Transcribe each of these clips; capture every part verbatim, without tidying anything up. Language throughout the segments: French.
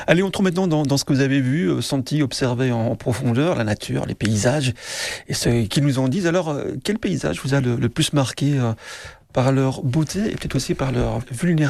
Allez, on trouve maintenant dans, dans ce que vous avez vu, euh, senti, observé en, en profondeur, la nature, les paysages, et ce qu'ils nous en disent. Alors, euh, quel paysage vous a le, le plus marqué euh, par leur beauté et peut-être aussi par leur vulnérabilité ?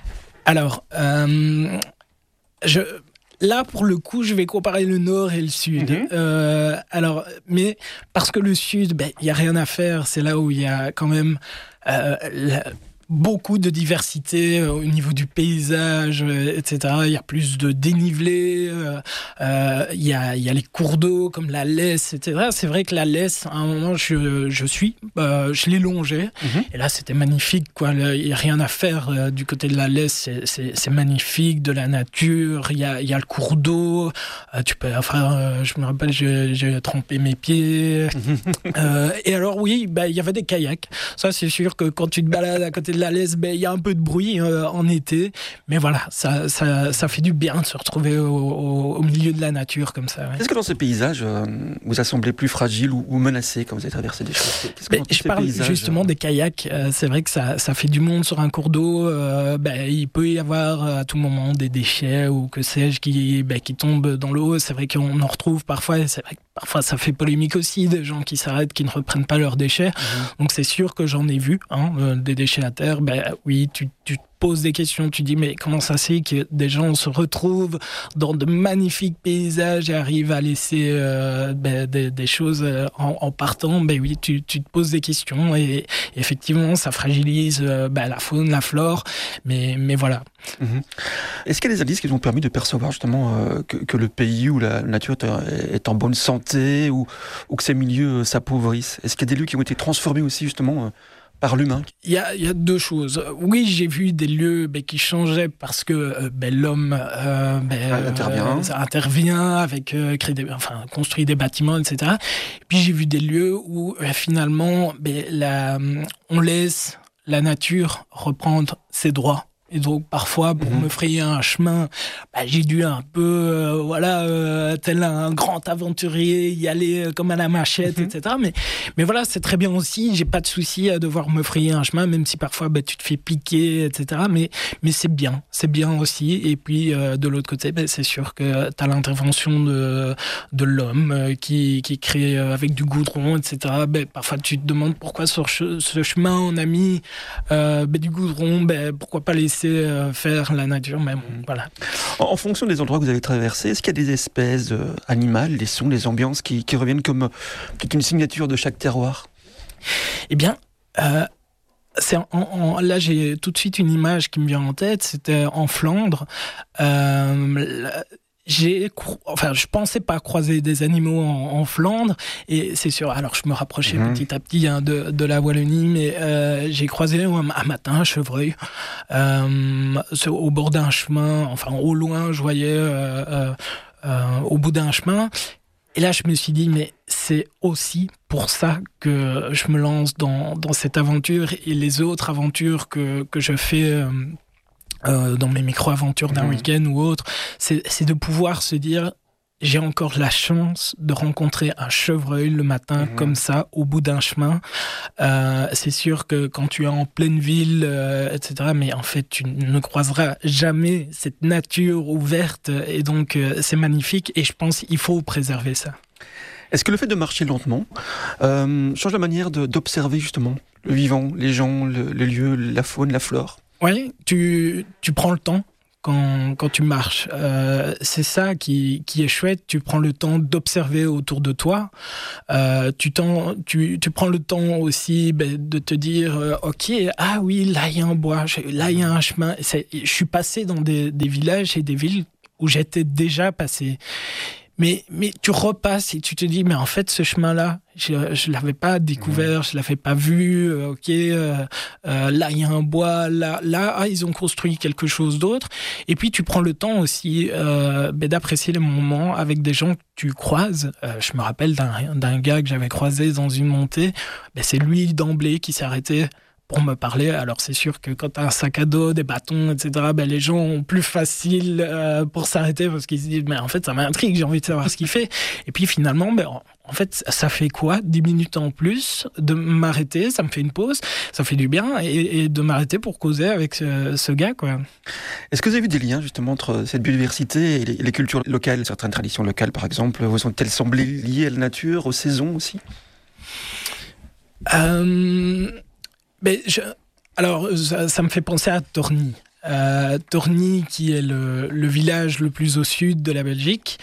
Alors, euh, je... Là, pour le coup, je vais comparer le nord et le sud. Mmh. Euh, alors, mais parce que le sud, ben, il y a rien à faire. C'est là où il y a quand même euh, la, beaucoup de diversité euh, au niveau du paysage, euh, et cetera. Il y a plus de dénivelé. Euh, euh, il y a, il y a les cours d'eau comme la Lesse, et cetera. C'est vrai que la Lesse, à un moment, je, je suis, euh, je l'ai longée. Mmh. Et là, c'était magnifique, quoi. Il n'y a rien à faire euh, du côté de la Lesse. C'est, c'est, c'est magnifique, de la nature. Il y a, il y a le cours d'eau. Euh, tu peux, enfin, euh, je me rappelle, j'ai, j'ai trempé mes pieds. euh, et alors, oui, bah, il y avait des kayaks. Ça, c'est sûr que quand tu te balades à côté de la Lesse, ben, il y a un peu de bruit euh, en été. Mais voilà, ça, ça, ça fait du bien de se retrouver au, au, au milieu de la nature comme ça. Ouais. Est-ce que dans ces paysages, euh, vous a semblé plus fragile ou, ou menacé quand vous avez traversé des choses ? Ben, je parle paysages, justement euh... des kayaks. Euh, c'est vrai que ça, ça fait du monde sur un cours d'eau. Euh, ben, il peut y avoir à tout moment des déchets ou que sais-je qui, ben, qui tombent dans l'eau. C'est vrai qu'on en retrouve parfois. C'est vrai que parfois ça fait polémique aussi, des gens qui s'arrêtent, qui ne reprennent pas leurs déchets. Mmh. Donc c'est sûr que j'en ai vu, hein, euh, des déchets à terre. Ben oui, tu, tu te poses des questions, tu dis mais comment ça c'est que des gens se retrouvent dans de magnifiques paysages et arrivent à laisser euh, ben, des, des choses en, en partant. Ben oui, tu, tu te poses des questions et, et effectivement ça fragilise euh, ben, la faune, la flore, mais, mais voilà. Mmh. Est-ce qu'il y a des indices qui vous ont permis de percevoir justement euh, que, que le pays ou la nature est en bonne santé ou, ou que ces milieux s'appauvrissent ? Est-ce qu'il y a des lieux qui ont été transformés aussi justement euh, par l'humain ? Il y a, il y a deux choses. Oui, j'ai vu des lieux ben, qui changeaient parce que euh, ben, l'homme euh, ben, ah, intervient. Euh, intervient avec euh, créer des, enfin, construit des bâtiments, et cetera. Et puis j'ai vu des lieux où euh, finalement ben, la, on laisse la nature reprendre ses droits. Et donc parfois pour mmh. me frayer un chemin, bah, j'ai dû un peu, euh, voilà, euh, tel un grand aventurier, y aller euh, comme à la machette, mmh. et cetera. Mais mais voilà, c'est très bien aussi. J'ai pas de souci à devoir me frayer un chemin, même si parfois bah, tu te fais piquer, et cetera. Mais mais c'est bien, c'est bien aussi. Et puis euh, de l'autre côté, bah, c'est sûr que t'as l'intervention de de l'homme euh, qui qui crée euh, avec du goudron, et cetera. Bah, parfois tu te demandes pourquoi sur ce, ce chemin on a mis euh, bah, du goudron, bah, pourquoi pas laisser faire la nature, mais bon, voilà. En, en fonction des endroits que vous avez traversés, est-ce qu'il y a des espèces euh, animales, les sons, les ambiances qui, qui reviennent comme euh, une signature de chaque terroir ? Eh bien, euh, c'est en, en, là j'ai tout de suite une image qui me vient en tête, c'était en Flandre. Euh, la, J'ai, enfin, je pensais pas croiser des animaux en, en Flandre, et c'est sûr. Alors, je me rapprochais mmh. petit à petit hein, de, de la Wallonie, mais euh, j'ai croisé un, un matin un chevreuil euh, au bord d'un chemin. Enfin, au loin, je voyais euh, euh, euh, au bout d'un chemin. Et là, je me suis dit, mais c'est aussi pour ça que je me lance dans, dans cette aventure et les autres aventures que que je fais. Euh, Euh, dans mes micro-aventures d'un mmh. week-end ou autre, c'est, c'est de pouvoir se dire j'ai encore la chance de rencontrer un chevreuil le matin mmh. comme ça au bout d'un chemin. Euh, c'est sûr que quand tu es en pleine ville, euh, et cetera, mais en fait tu ne croiseras jamais cette nature ouverte et donc euh, c'est magnifique et je pense qu'il faut préserver ça. Est-ce que le fait de marcher lentement euh, change la manière de, d'observer justement le vivant, les gens, le, les lieux, la faune, la flore ? Oui, tu, tu prends le temps quand, quand tu marches. Euh, c'est ça qui, qui est chouette. Tu prends le temps d'observer autour de toi. Euh, tu, t'en, tu, tu prends le temps aussi ben, de te dire euh, « Ok, ah oui, là, il y a un bois, là, il y a un chemin. » C'est, je suis passé dans des, des villages et des villes où j'étais déjà passé. Mais, mais tu repasses et tu te dis, mais en fait, ce chemin-là, je ne l'avais pas découvert, mmh. je ne l'avais pas vu. Euh, ok, euh, euh, là, il y a un bois. Là, là ah, ils ont construit quelque chose d'autre. Et puis, tu prends le temps aussi euh, ben, d'apprécier les moments avec des gens que tu croises. Euh, je me rappelle d'un, d'un gars que j'avais croisé dans une montée. Ben, c'est lui, d'emblée, qui s'est arrêté pour me parler. Alors c'est sûr que quand tu as un sac à dos, des bâtons, et cetera, ben, les gens ont plus facile euh, pour s'arrêter parce qu'ils se disent mais en fait ça m'intrigue, j'ai envie de savoir ce qu'il fait. Et puis finalement, ben, en fait ça fait quoi dix minutes en plus de m'arrêter, ça me fait une pause, ça fait du bien et, et de m'arrêter pour causer avec ce, ce gars, quoi. Est-ce que vous avez vu des liens justement entre cette biodiversité et les, les cultures locales, certaines traditions locales par exemple, vous ont-elles semblé liées à la nature, aux saisons aussi? euh, ben, je, Alors ça, ça me fait penser à Torny. Euh, Torny, qui est le, le village le plus au sud de la Belgique.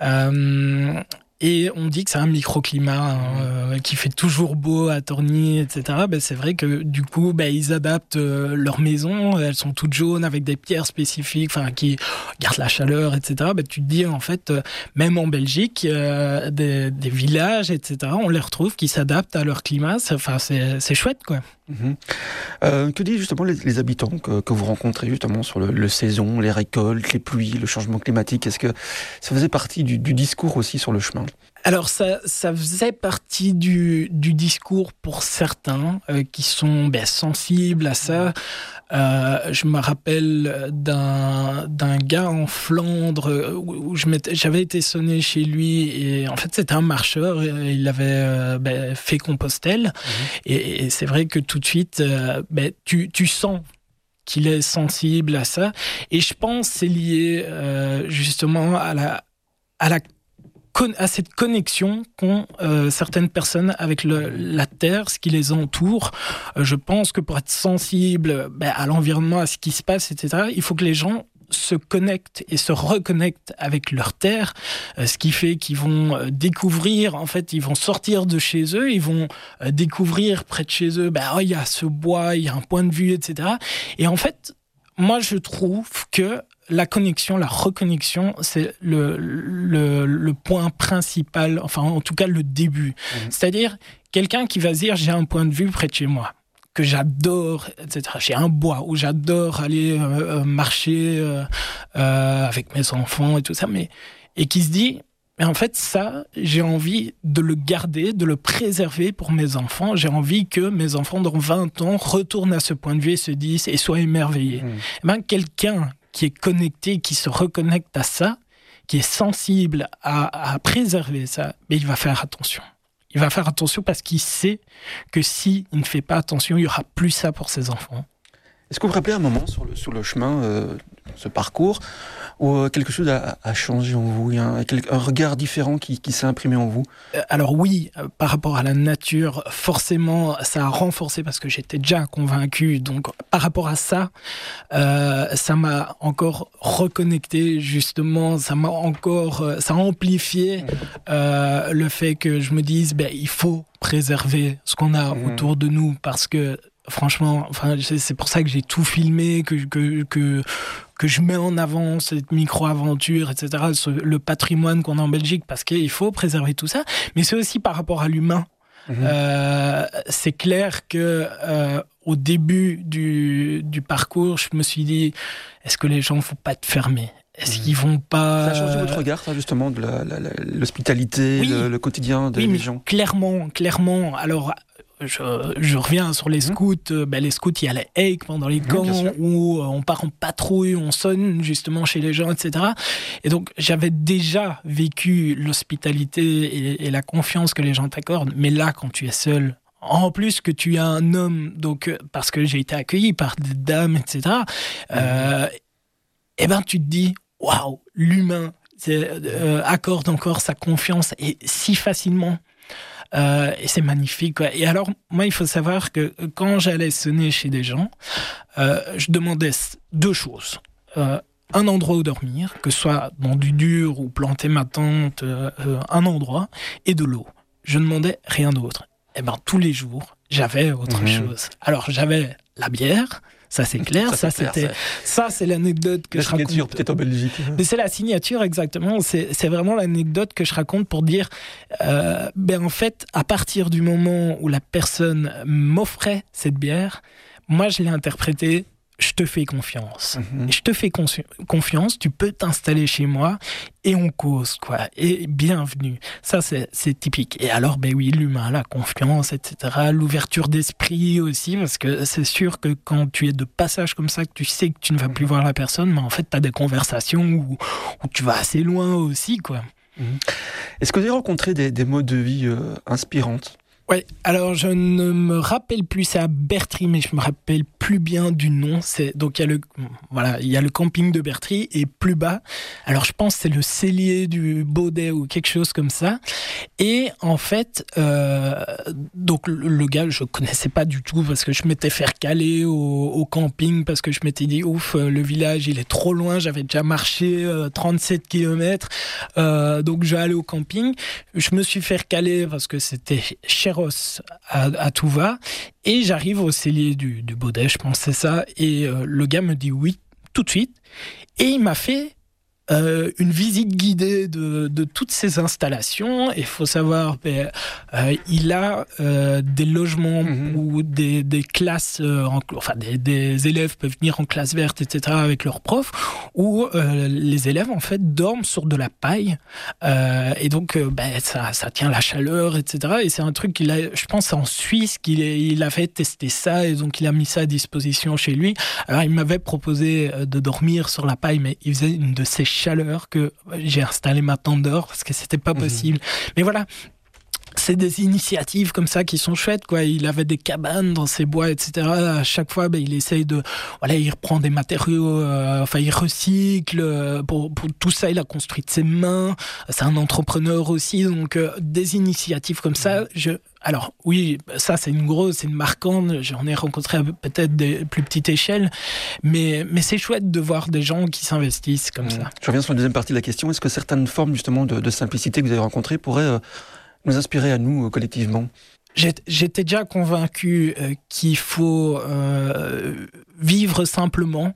Euh, Et on dit que c'est un microclimat hein, euh, qui fait toujours beau à Torny, et cetera. Ben, c'est vrai que du coup, ben, ils adaptent euh, leurs maisons. Elles sont toutes jaunes avec des pierres spécifiques, enfin qui gardent la chaleur, et cetera. Ben, tu te dis en fait, euh, même en Belgique, euh, des, des villages, et cetera. On les retrouve qui s'adaptent à leur climat. Enfin, c'est, c'est chouette, quoi. Mmh. Euh, que disent justement les, les habitants que, que vous rencontrez justement sur le, le saison, les récoltes, les pluies, le changement climatique? Est-ce que ça faisait partie du, du discours aussi sur le chemin? Alors ça, ça faisait partie du, du discours pour certains euh, qui sont ben, sensibles à ça. Euh, je me rappelle d'un, d'un gars en Flandre où, où je j'avais été sonné chez lui et en fait c'était un marcheur, il avait euh, ben, fait Compostelle mmh. et, et c'est vrai que tout de suite euh, ben, tu, tu sens qu'il est sensible à ça et je pense que c'est lié euh, justement à la, à la à cette connexion qu'ont euh, certaines personnes avec le, la terre, ce qui les entoure. Euh, je pense que pour être sensible ben, à l'environnement, à ce qui se passe, et cetera, il faut que les gens se connectent et se reconnectent avec leur terre, euh, ce qui fait qu'ils vont euh, découvrir, en fait, ils vont sortir de chez eux, ils vont euh, découvrir près de chez eux, ben, oh, il y a ce bois, il y a un point de vue, et cetera. Et en fait, moi, je trouve que la connexion, la reconnexion, c'est le, le, le point principal, enfin en tout cas le début. Mmh. C'est-à-dire quelqu'un qui va se dire j'ai un point de vue près de chez moi, que j'adore, et cetera. J'ai un bois où j'adore aller euh, marcher euh, euh, avec mes enfants et tout ça, mais, et qui se dit mais en fait ça, j'ai envie de le garder, de le préserver pour mes enfants. J'ai envie que mes enfants dans vingt ans retournent à ce point de vue et se disent et soient émerveillés. Mmh. Et ben, quelqu'un qui est connecté, qui se reconnecte à ça, qui est sensible à, à préserver ça, mais il va faire attention. Il va faire attention parce qu'il sait que s'il ne fait pas attention, il n'y aura plus ça pour ses enfants. Est-ce que vous vous rappelez un moment sur le, sur le chemin, euh, ce parcours, où euh, quelque chose a, a changé en vous, il y a un, un regard différent qui, qui s'est imprimé en vous? Alors oui, euh, par rapport à la nature, forcément, ça a renforcé parce que j'étais déjà convaincu. Donc par rapport à ça, euh, ça m'a encore reconnecté justement, ça m'a encore, euh, ça a amplifié euh, le fait que je me dise, ben il faut préserver ce qu'on a mmh. autour de nous parce que franchement, enfin, c'est pour ça que j'ai tout filmé, que, que, que, que je mets en avant cette micro-aventure, et cetera, ce, le patrimoine qu'on a en Belgique, parce qu'il faut préserver tout ça. Mais c'est aussi par rapport à l'humain. Mmh. Euh, c'est clair que euh, au début du, du parcours, je me suis dit, est-ce que les gens ne vont pas être fermés ? Est-ce mmh. qu'ils vont pas... Ça a changé votre regard, ça, justement, de la, la, la, l'hospitalité, oui. le, le quotidien des oui, gens? Clairement, clairement. Alors... Je, je reviens sur les scouts. Mmh. Ben les scouts, il y a les hikes pendant les camps mmh, où on part en patrouille, on sonne justement chez les gens, et cetera. Et donc, j'avais déjà vécu l'hospitalité et, et la confiance que les gens t'accordent. Mais là, quand tu es seul, en plus que tu es un homme, donc parce que j'ai été accueilli par des dames, et cetera. Mmh. Euh, et ben, tu te dis, waouh, l'humain euh, accorde encore sa confiance et si facilement. Euh, et c'est magnifique, quoi. Et alors, moi, il faut savoir que quand j'allais sonner chez des gens, euh, je demandais deux choses. Euh, un endroit où dormir, que ce soit dans du dur ou planter ma tente, euh, un endroit, et de l'eau. Je ne demandais rien d'autre. Et ben, tous les jours, j'avais autre mmh. chose. Alors, j'avais la bière. Ça, c'est clair. Ça, ça, c'est c'était, clair, ça. ça, c'est l'anecdote que la je raconte. La signature, peut-être en Belgique. Mais c'est la signature, exactement. C'est, c'est vraiment l'anecdote que je raconte pour dire, euh, ben, en fait, à partir du moment où la personne m'offrait cette bière, moi, je l'ai interprétée je te fais confiance. Mhm. Je te fais consu- confiance, tu peux t'installer chez moi et on cause, quoi. Et bienvenue. Ça, c'est, c'est typique. Et alors, ben oui, l'humain, la confiance, et cetera. L'ouverture d'esprit aussi, parce que c'est sûr que quand tu es de passage comme ça, que tu sais que tu ne vas plus voir la personne, mais en fait, tu as des conversations où, où tu vas assez loin aussi, quoi. Mhm. Est-ce que vous avez rencontré des, des modes de vie euh, inspirantes ? Ouais, alors je ne me rappelle plus, c'est à Bertry, mais je me rappelle plus bien du nom. C'est donc il y a le voilà, il y a le camping de Bertry et plus bas. Alors je pense que c'est le cellier du Baudet ou quelque chose comme ça. Et en fait, euh, donc le, le gars, je connaissais pas du tout parce que je m'étais fait caler au, au camping parce que je m'étais dit ouf, le village il est trop loin. J'avais déjà marché euh, trente-sept kilomètres, euh, donc je vais aller au camping. Je me suis fait caler parce que c'était cher. À, à tout va, et j'arrive au cellier du, du Baudet, je pense c'est ça, et euh, le gars me dit oui tout de suite, et il m'a fait euh, une visite guidée de, de toutes ces installations. Et il faut savoir, ben, euh, il a euh, des logements mmh. où des, des classes, euh, en, enfin des, des élèves peuvent venir en classe verte, et cetera avec leurs profs, où euh, les élèves en fait dorment sur de la paille, euh, et donc euh, ben, ça, ça tient la chaleur, et cetera. Et c'est un truc qu'il a, je pense en Suisse qu'il est, il avait testé ça, et donc il a mis ça à disposition chez lui. Alors il m'avait proposé de dormir sur la paille, mais il faisait une de ces chaleur que j'ai installé ma tente dehors parce que c'était pas possible. Mmh. Mais voilà, c'est des initiatives comme ça qui sont chouettes, quoi. Il avait des cabanes dans ses bois, et cetera. À chaque fois, ben, il essaye de, voilà, il reprend des matériaux, euh, enfin, il recycle. Euh, pour, pour tout ça, il a construit de ses mains. C'est un entrepreneur aussi, donc euh, des initiatives comme ça. Je, alors oui, ça c'est une grosse, c'est une marquante. J'en ai rencontré à peut-être des plus petites échelles, mais mais c'est chouette de voir des gens qui s'investissent comme mmh. ça. Je reviens sur la deuxième partie de la question. Est-ce que certaines formes justement de, de simplicité que vous avez rencontrées pourraient euh, nous inspirer à nous euh, collectivement ? J'étais déjà convaincu euh, qu'il faut euh, vivre simplement,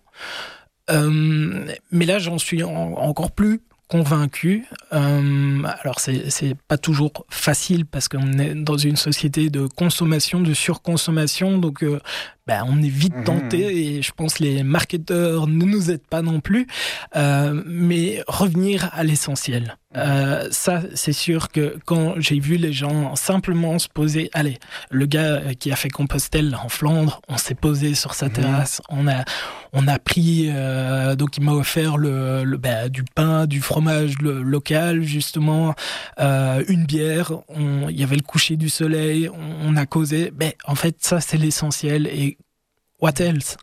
euh, mais là j'en suis en, encore plus convaincu. Euh, alors c'est, c'est pas toujours facile parce qu'on est dans une société de consommation, de surconsommation, donc euh, ben, on est vite tenté, mmh. et je pense que les marketeurs ne nous aident pas non plus, euh, mais revenir à l'essentiel. Euh, ça, c'est sûr que quand j'ai vu les gens simplement se poser, allez, le gars qui a fait Compostelle en Flandre, on s'est posé sur sa mmh. terrasse, on a, on a pris, euh, donc il m'a offert le, le ben, du pain, du fromage le, local justement, euh, une bière, on, il y avait le coucher du soleil, on, on a causé. Ben, en fait, ça c'est l'essentiel. Et what else?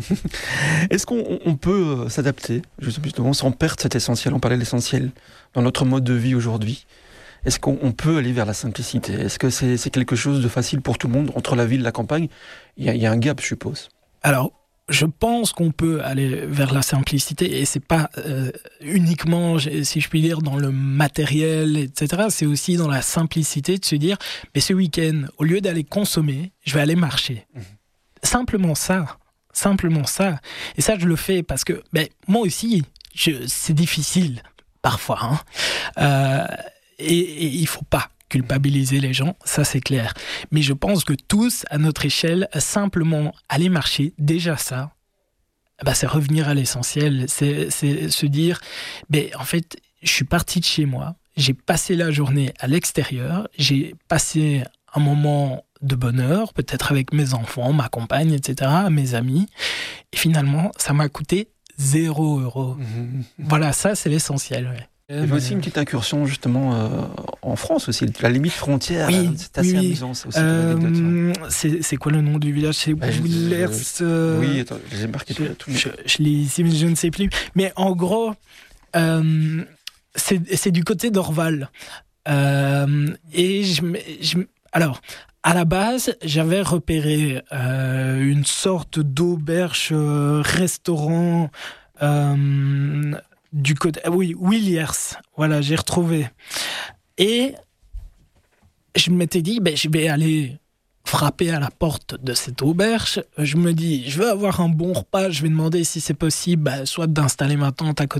Est-ce qu'on on peut s'adapter justement sans perdre cet essentiel? On parlait de l'essentiel dans notre mode de vie aujourd'hui. Est-ce qu'on on peut aller vers la simplicité? Est-ce que c'est, c'est quelque chose de facile pour tout le monde entre la ville et la campagne? Il y a, il y a un gap, je suppose. Alors, je pense qu'on peut aller vers la simplicité, et c'est pas euh, uniquement, si je puis dire, dans le matériel, et cetera. C'est aussi dans la simplicité de se dire, mais ce week-end, au lieu d'aller consommer, je vais aller marcher. Mmh. Simplement ça, simplement ça. Et ça, je le fais parce que, ben, moi aussi, je, c'est difficile parfois, hein. Euh, et, et il faut pas culpabiliser les gens, ça c'est clair. Mais je pense que tous, à notre échelle, simplement aller marcher, déjà ça, bah c'est revenir à l'essentiel. C'est, c'est se dire, ben, en fait, je suis parti de chez moi, j'ai passé la journée à l'extérieur, j'ai passé un moment de bonheur, peut-être avec mes enfants, ma compagne, et cetera, mes amis. Et finalement, ça m'a coûté zéro euro. Mmh. Voilà, ça c'est l'essentiel, ouais. Il y avait aussi une petite incursion justement euh, en France aussi, la limite frontière. Oui, c'est assez oui, amusant, c'est aussi euh, c'est, c'est quoi le nom du village? C'est bah, Willers. Euh... Oui, attends, j'ai marqué je, tout. Je, je l'ai ici, mais je ne sais plus. Mais en gros, euh, c'est, c'est du côté d'Orval. Euh, et je, je, alors, à la base, j'avais repéré euh, une sorte d'auberge euh, restaurant. Euh, du côté, oui, Willers, voilà, j'ai retrouvé. Et je m'étais dit, ben, je vais aller frapper à la porte de cette auberge. Je me dis, je veux avoir un bon repas, je vais demander si c'est possible, ben, soit d'installer ma tente à côté